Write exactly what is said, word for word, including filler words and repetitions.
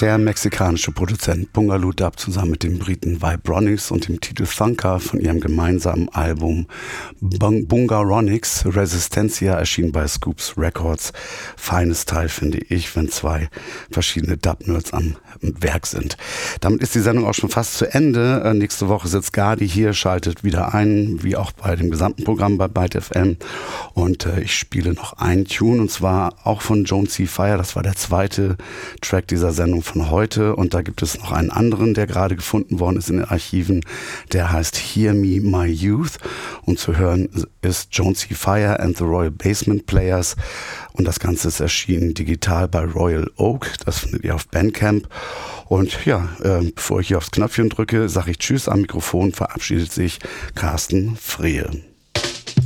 Der mexikanische Produzent Bungaloo Dub zusammen mit dem Briten Vibronics und dem Titel Thunker von ihrem gemeinsamen Album Bung- Bungaronics Resistencia erschien bei Scoops Records. Feines Teil, finde ich, wenn zwei verschiedene Dub-Nerds am Werk sind. Damit ist die Sendung auch schon fast zu Ende. Äh, nächste Woche sitzt Gadi hier, schaltet wieder ein, wie auch bei dem gesamten Programm bei Byte F M. Und äh, ich spiele noch einen Tune, und zwar auch von Jonesy Fire. Das war der zweite Track dieser Sendung von heute, und da gibt es noch einen anderen, der gerade gefunden worden ist in den Archiven, der heißt Hear Me My Youth, und zu hören ist Jonesy Fire and the Royal Basement Players, und das Ganze ist erschienen digital bei Royal Oak, das findet ihr auf Bandcamp. Und ja, äh, bevor ich hier aufs Knöpfchen drücke, sage ich Tschüss. Am Mikrofon verabschiedet sich Carsten Frehe.